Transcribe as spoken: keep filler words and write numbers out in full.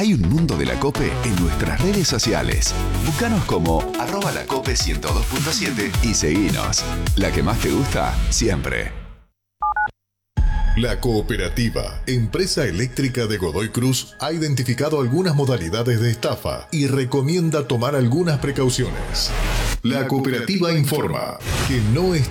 Hay un mundo de la COPE en nuestras redes sociales. Búscanos como arroba la cope ciento dos punto siete y seguinos. La que más te gusta, siempre. La Cooperativa, empresa eléctrica de Godoy Cruz, ha identificado algunas modalidades de estafa y recomienda tomar algunas precauciones. La Cooperativa informa que no es